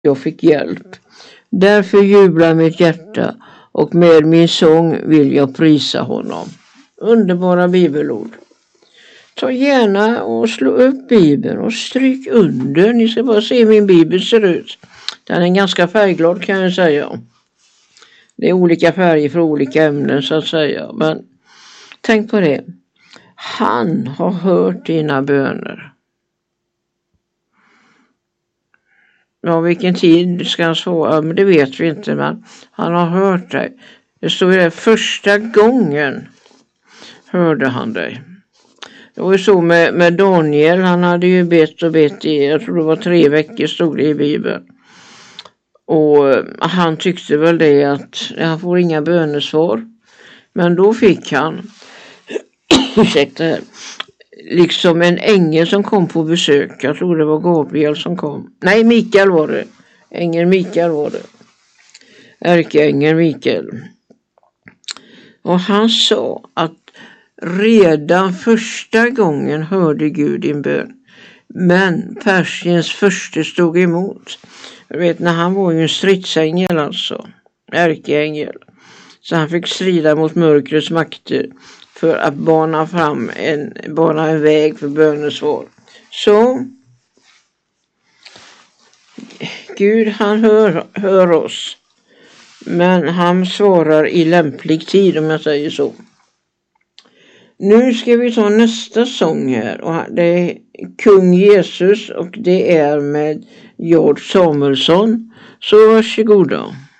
jag fick hjälp. Därför jublar mitt hjärta och med min sång vill jag prisa honom. Underbara bibelord. Ta gärna och slå upp Bibeln och stryk under. Ni ska bara se hur min bibel ser ut. Den är ganska färgglad kan jag säga. Det är olika färger för olika ämnen så att säga. Men tänk på det. Han har hört dina böner. Ja, vilken tid ska han svara? Men det vet vi inte, men han har hört dig. Det står ju det, första gången hörde han dig. Det var ju så med Daniel, han hade ju bett i, jag tror det var 3 veckor stod det i Bibeln. Och han tyckte väl det att han får inga bönesvar. Men då fick han, ursäkta, liksom en ängel som kom på besök. Jag tror det var Gabriel som kom. Nej, Mikael var det. Ängeln Mikael var det. Ärkeängeln Mikael. Och han sa att redan första gången hörde Gud din bön. Men Persiens förste stod emot. Jag vet, när han var ju en stridsängel alltså. Ärkeängel. Så han fick strida mot mörkrets makter för att bana en väg för bönesvar. Så Gud, han hör oss. Men han svarar i lämplig tid, om jag säger så. Nu ska vi ta nästa sång här. Och det är Kung Jesus och det är med George Samuelsson. Så varsågoda.